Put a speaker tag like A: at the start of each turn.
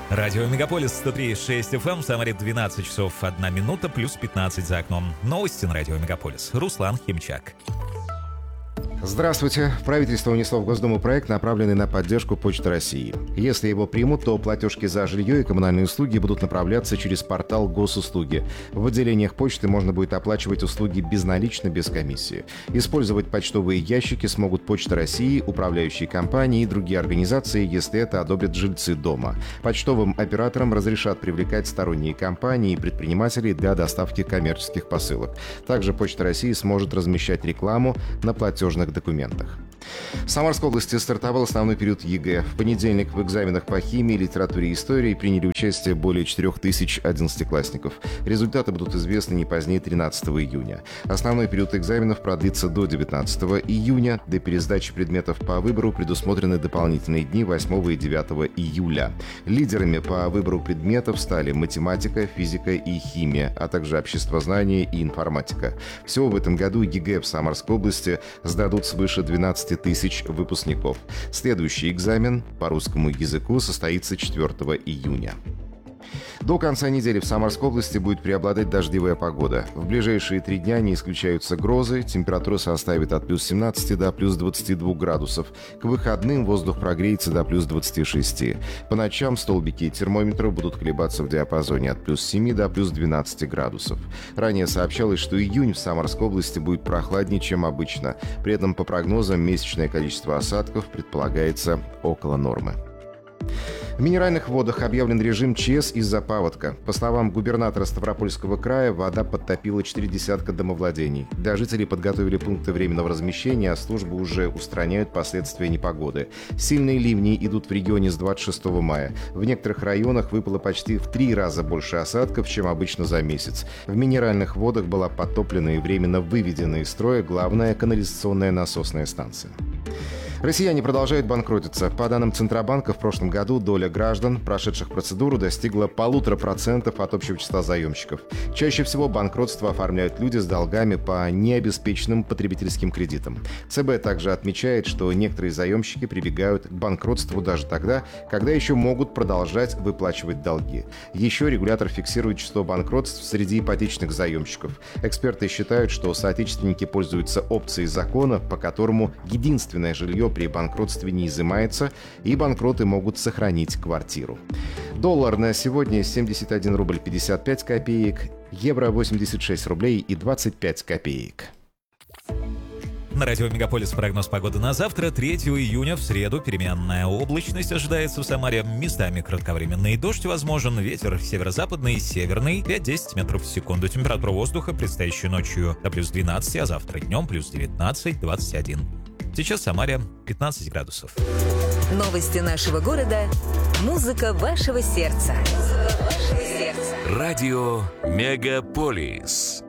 A: Радио Мегаполис 103.6 FM, в Самаре 12 часов 1 минута, плюс 15 за окном. Новости на Радио Мегаполис. Руслан Химчак.
B: Здравствуйте. Правительство внесло в Госдуму проект, направленный на поддержку Почты России. Если его примут, то платежки за жилье и коммунальные услуги будут направляться через портал Госуслуги. В отделениях почты можно будет оплачивать услуги безналично, без комиссии. Использовать почтовые ящики смогут Почта России, управляющие компании и другие организации, если это одобрят жильцы дома. Почтовым операторам разрешат привлекать сторонние компании и предпринимателей для доставки коммерческих посылок. Также Почта России сможет размещать рекламу на платежных документах. В Самарской области стартовал основной период ЕГЭ. В понедельник в экзаменах по химии, литературе и истории приняли участие более 4000 одиннадцатиклассников. Результаты будут известны не позднее 13 июня. Основной период экзаменов продлится до 19 июня. Для пересдачи предметов по выбору предусмотрены дополнительные дни 8 и 9 июля. Лидерами по выбору предметов стали математика, физика и химия, а также обществознание и информатика. Всего в этом году ЕГЭ в Самарской области сдадут свыше 12 тысяч выпускников. Следующий экзамен по русскому языку состоится 4 июня. До конца недели в Самарской области будет преобладать дождевая погода. В ближайшие 3 дня не исключаются грозы, температура составит от плюс 17 до плюс 22 градусов. К выходным воздух прогреется до плюс 26. По ночам столбики термометров будут колебаться в диапазоне от плюс 7 до плюс 12 градусов. Ранее сообщалось, что июнь в Самарской области будет прохладнее, чем обычно. При этом, по прогнозам, месячное количество осадков предполагается около нормы. В минеральных водах объявлен режим ЧС из-за паводка. По словам губернатора Ставропольского края, вода подтопила 4 десятка домовладений. Для жителей подготовили пункты временного размещения, а службы уже устраняют последствия непогоды. Сильные ливни идут в регионе с 26 мая. В некоторых районах выпало почти в 3 раза больше осадков, чем обычно за месяц. В минеральных водах была подтоплена и временно выведена из строя главная канализационная насосная станция. Россияне продолжают банкротиться. По данным Центробанка, в прошлом году доля граждан, прошедших процедуру, достигла 1,5% от общего числа заемщиков. Чаще всего банкротство оформляют люди с долгами по необеспеченным потребительским кредитам. ЦБ также отмечает, что некоторые заемщики прибегают к банкротству даже тогда, когда еще могут продолжать выплачивать долги. Еще регулятор фиксирует число банкротств среди ипотечных заемщиков. Эксперты считают, что соотечественники пользуются опцией закона, по которому единственное жилье при банкротстве не изымается, и банкроты могут сохранить квартиру. Доллар на сегодня 71 рубль 55 копеек, евро 86 рублей и 25 копеек.
A: На радио Мегаполис прогноз погоды на завтра, 3 июня, в среду. Переменная облачность ожидается в Самаре. Местами кратковременный дождь возможен. Ветер северо-западный, северный, 5-10 метров в секунду. Температура воздуха предстоящей ночью до плюс 12, а завтра днем плюс 19-21. Сейчас в Самаре 15 градусов.
C: Новости нашего города. Музыка вашего сердца.
D: Радио Мегаполис.